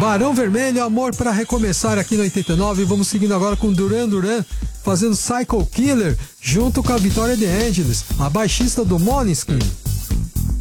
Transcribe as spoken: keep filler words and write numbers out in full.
Barão Vermelho, Amor pra Recomeçar aqui no oitenta e nove. Vamos seguindo agora com Duran Duran fazendo Psycho Killer junto com a Victoria De Angelis, a baixista do Måneskin.